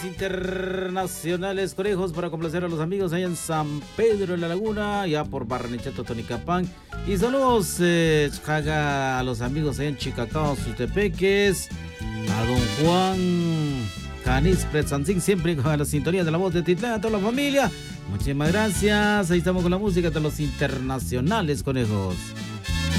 Internacionales Conejos para complacer a los amigos allá en San Pedro de la Laguna, ya por Barnechato, Tonicapán. Y saludos a los amigos allá en Chicacao, Sutepeques, a don Juan Canis Pretzancín, siempre con la sintonía de la voz de Titlán, a toda la familia. Muchísimas gracias. Ahí estamos con la música de los Internacionales Conejos.